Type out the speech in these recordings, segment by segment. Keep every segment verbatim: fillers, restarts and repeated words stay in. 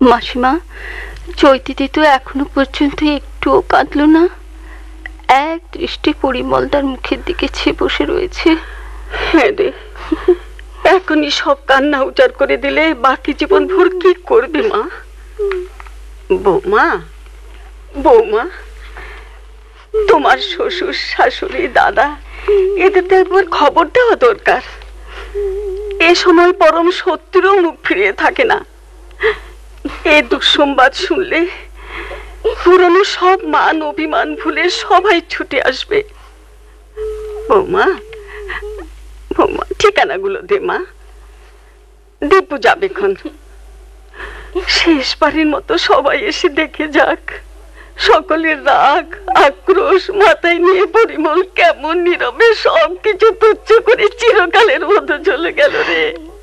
মাসিমা, চৈতিদি তো এখনো পর্যন্ত একটুও কাঁদল না। এক দৃষ্টি পরিমলদার মুখের দিকে চেয়ে বসে রয়েছে। হ্যাঁ রে, এখনই সব কান্না উজাড় করে দিলে বাকি জীবন ভর কি করবে মা? বৌমা, বৌমা, তোমার শ্বশুর শাশুড়ি দাদা এদের তো একবার খবর দেওয়া দরকার। এ সময় পরম শত্রুও মুখ ফিরিয়ে থাকে না। এ দুঃসংবাদ শুনলে পুরনো সব মান অভিমান ভুলে সবাই ছুটে আসবে। বৌমা, বৌমা, ঠিকানাগুলো দে মা। দীপু যাবে খন, শেষবারের মতো সবাই এসে দেখে যাক সকলের রাগ আক্রোশ মাথায় নিয়ে পরিমল কেমন নীরবে সবকিছু তুচ্ছ করে চিরকালের মতো চলে গেল রে।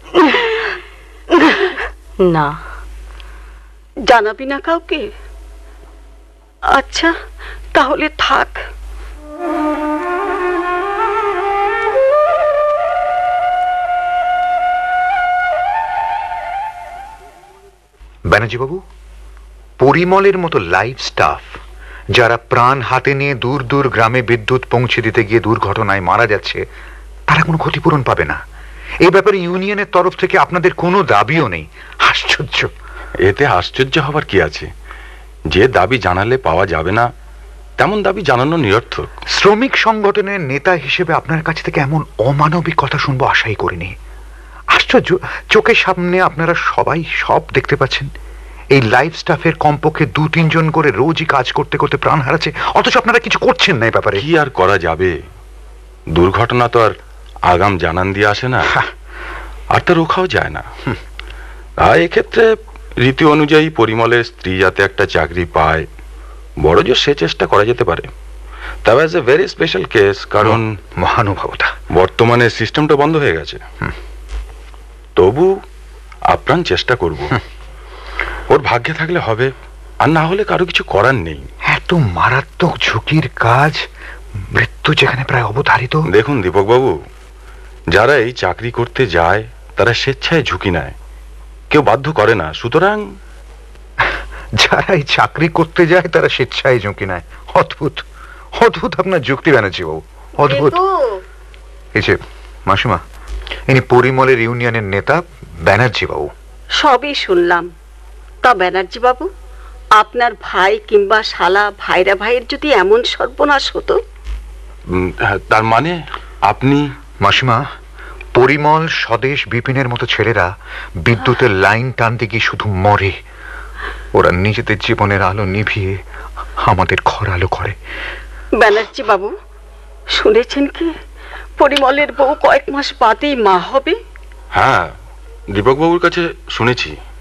না, জানাবি না কাউকে? আচ্ছা, তাহলে থাক। ব্যানার্জি বাবু, পরিমলের মতো লাইভ স্টাফ যারা প্রাণ হাতে নিয়ে দূর দূর গ্রামে বিদ্যুৎ পৌঁছে দিতে গিয়ে দুর্ঘটনায় মারা যাচ্ছে, তারা কোনো ক্ষতিপূরণ পাবে না। এই ব্যাপারে ইউনিয়নের তরফ থেকে আপনাদের কোনো দাবিও নেই। আশ্চর্য! এতে আশ্চর্য হবার কি আছে? যে দাবি জানালে পাওয়া যাবে না তেমন দাবি জানানো নিরর্থক। শ্রমিক সংগঠনের নেতা হিসেবে আপনার কাছ থেকে এমন অমানবিক কথা শুনবো আশাই করিনি। আশ্চর্য, চোখের সামনে আপনারা সবাই সব দেখতে পাচ্ছেন। এই লাইভ স্টাফের কমপক্ষে দু তিনজন করে রোজই কাজ করতে করতে প্রাণ হারাচ্ছে, অথচ আপনারা কিছু করছেন না এই ব্যাপারে। কি আর করা যাবে? দুর্ঘটনা তো আর আগাম জানান দিয়ে আসে না, আর তা রোখাও যায় না। তাই এক্ষেত্রে রীতি অনুযায়ী পরিমলের স্ত্রী যাতে একটা চাকরি পায়, বড় জোর সে চেষ্টা করা যেতে পারে। তবে as a very special case, কারণ মহানুভবতা, বর্তমানে সিস্টেমটা বন্ধ হয়ে গেছে। তবু আপ্রাণ চেষ্টা করব। ওর ভাগ্যে থাকলে হবে, আর না হলে কারো কিছু করার নেই। এত মারাত্মক ঝুঁকির কাজ, মৃত্যু যেখানে প্রায় অবধারিত। দেখুন দীপক বাবু, যারা এই চাকরি করতে যায় তারা স্বেচ্ছায় ঝুঁকি নেয়, কেউ বাধ্য করে না। সুতরাং যারা এই চাকরি করতে যায় তারা স্বেচ্ছায় ঝুঁকি নেয়। অদ্ভুত, অদ্ভুত আপনার যুক্তি ব্যানার্জি বাবু, অদ্ভুত। এই যে মাসিমা, ইনি পরিমলের ইউনিয়নের নেতা ব্যানার্জি বাবু। সবই শুনলাম। তা ব্যানার্জি বাবু, আপনার ভাই কিংবা শালা ভাইরা ভাইয়ের যদি এমন সর্বনাশ হতো? তার মানে আপনি? মাসিমা, পরিমল স্বদেশ বিপিনের মতো ছেলেরা বিদ্যুতের লাইন টানতে গিয়ে শুধু মরে। ওরা নিজেদের জীবনের আলো নিভিয়ে আমাদের ঘর আলো করে। ব্যানার্জি বাবু, শুনেছেন কি পরিমলের বউ কয়েক মাস বাদেই মা হবে? হ্যাঁ, দীপক বাবুর কাছে শুনেছি।